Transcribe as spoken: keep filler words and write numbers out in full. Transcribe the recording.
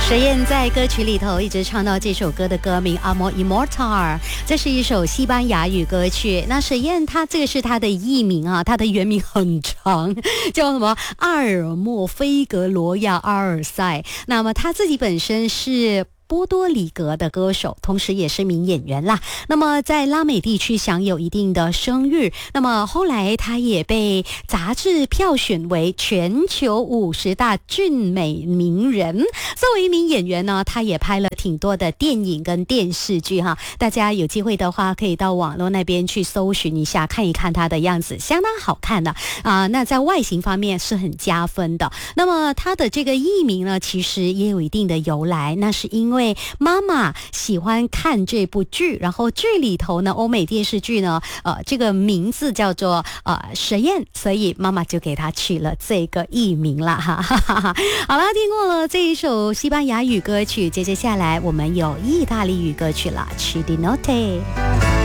沈燕在歌曲里头一直唱到这首歌的歌名 Amor Immortal， 这是一首西班牙语歌曲。那沈燕她这个是她的艺名啊，她的原名很长，叫什么阿尔莫菲格罗亚阿尔塞。那么她自己本身是波多黎各的歌手，同时也是名演员啦。那么在拉美地区享有一定的声誉。那么后来他也被杂志票选为全球五十大俊美名人。作为一名演员呢，他也拍了挺多的电影跟电视剧哈。大家有机会的话，可以到网络那边去搜寻一下，看一看他的样子，相当好看的啊、呃。那在外形方面是很加分的。那么他的这个艺名呢，其实也有一定的由来，那是因为因为妈妈喜欢看这部剧，然后剧里头呢，欧美电视剧呢，呃，这个名字叫做呃沈燕，所以妈妈就给她取了这个艺名了哈。好了，听过了这一首西班牙语歌曲，接着下来我们有意大利语歌曲了 ，Ci di notte。